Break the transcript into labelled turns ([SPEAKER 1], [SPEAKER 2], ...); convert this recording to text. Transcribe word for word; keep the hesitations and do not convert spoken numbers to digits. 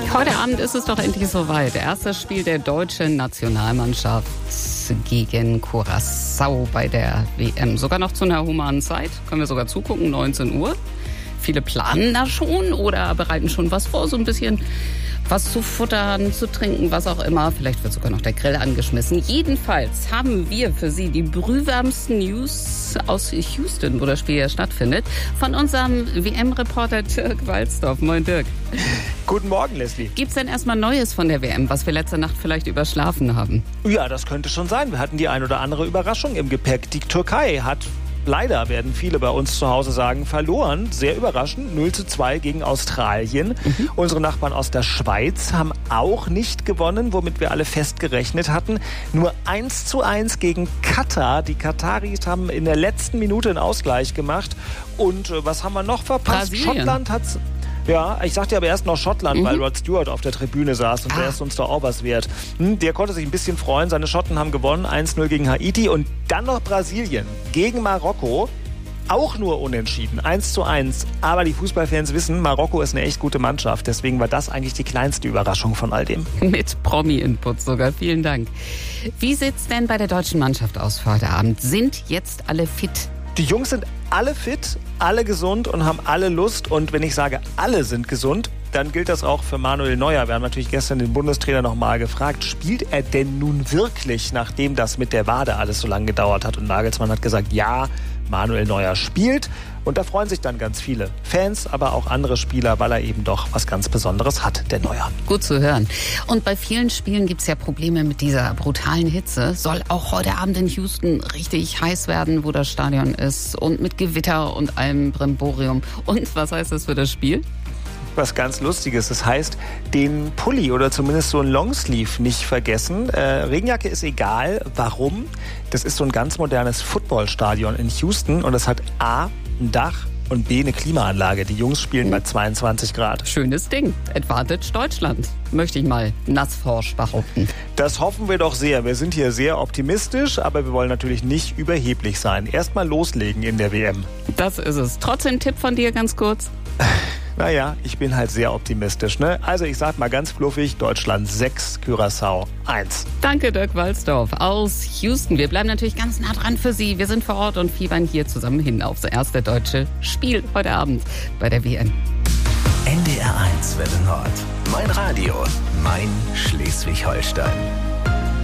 [SPEAKER 1] Heute Abend ist es doch endlich soweit. Erstes Spiel der deutschen Nationalmannschaft gegen Curaçao bei der W M. Sogar noch zu einer humanen Zeit. Können wir sogar zugucken, neunzehn Uhr. Viele planen da schon oder bereiten schon was vor, so ein bisschen was zu futtern, zu trinken, was auch immer. Vielleicht wird sogar noch der Grill angeschmissen. Jedenfalls haben wir für Sie die brühwarmsten News aus Houston, wo das Spiel ja stattfindet, von unserem W M-Reporter Dirk Walzdorf. Moin Dirk.
[SPEAKER 2] Guten Morgen, Leslie.
[SPEAKER 1] Gibt's denn erstmal Neues von der W M, was wir letzte Nacht vielleicht überschlafen haben?
[SPEAKER 2] Ja, das könnte schon sein. Wir hatten die ein oder andere Überraschung im Gepäck. Die Türkei hat, leider werden viele bei uns zu Hause sagen, verloren. Sehr überraschend, null zu zwei gegen Australien. Mhm. Unsere Nachbarn aus der Schweiz haben auch nicht gewonnen, womit wir alle fest gerechnet hatten. Nur eins zu eins gegen Katar. Die Kataris haben in der letzten Minute einen Ausgleich gemacht. Und äh, was haben wir noch verpasst?
[SPEAKER 1] Brasilien.
[SPEAKER 2] Schottland hat's... Ja, ich sagte aber erst noch Schottland, mhm. weil Rod Stewart auf der Tribüne saß und ah. der ist uns da auch was wert. Hm, der konnte sich ein bisschen freuen. Seine Schotten haben gewonnen, eins null gegen Haiti und dann noch Brasilien gegen Marokko. Auch nur unentschieden, eins zu eins. Aber die Fußballfans wissen, Marokko ist eine echt gute Mannschaft. Deswegen war das eigentlich die kleinste Überraschung von all dem.
[SPEAKER 1] Mit Promi-Input sogar, vielen Dank. Wie sieht's denn bei der deutschen Mannschaft aus für heute Abend? Sind jetzt alle fit?
[SPEAKER 2] Die Jungs sind alle fit, alle gesund und haben alle Lust. Und wenn ich sage, alle sind gesund, dann gilt das auch für Manuel Neuer. Wir haben natürlich gestern den Bundestrainer noch mal gefragt, spielt er denn nun wirklich, nachdem das mit der Wade alles so lange gedauert hat? Und Nagelsmann hat gesagt, ja, Manuel Neuer spielt. Und da freuen sich dann ganz viele Fans, aber auch andere Spieler, weil er eben doch was ganz Besonderes hat, der Neuer.
[SPEAKER 1] Gut zu hören. Und bei vielen Spielen gibt es ja Probleme mit dieser brutalen Hitze. Soll auch heute Abend in Houston richtig heiß werden, wo das Stadion ist. Und mit Gewitter und allem Brimborium. Und was heißt das für das Spiel?
[SPEAKER 2] Was ganz Lustiges. Das heißt, den Pulli oder zumindest so ein Longsleeve nicht vergessen. Äh, Regenjacke ist egal. Warum? Das ist so ein ganz modernes Footballstadion in Houston und das hat A, ein Dach und B, eine Klimaanlage. Die Jungs spielen mhm. bei zweiundzwanzig Grad.
[SPEAKER 1] Schönes Ding. Advantage Deutschland, möchte ich mal nassforsch behaupten.
[SPEAKER 2] Das hoffen wir doch sehr. Wir sind hier sehr optimistisch, aber wir wollen natürlich nicht überheblich sein. Erstmal loslegen in der W M.
[SPEAKER 1] Das ist es. Trotzdem Tipp von dir ganz kurz.
[SPEAKER 2] Naja, ich bin halt sehr optimistisch, ne? Also ich sag mal ganz fluffig, Deutschland sechs, Curaçao eins.
[SPEAKER 1] Danke, Dirk Walzdorf aus Houston. Wir bleiben natürlich ganz nah dran für Sie. Wir sind vor Ort und fiebern hier zusammen hin aufs erste deutsche Spiel heute Abend bei der W M.
[SPEAKER 3] N D R eins Welle Nord. Mein Radio, mein Schleswig-Holstein.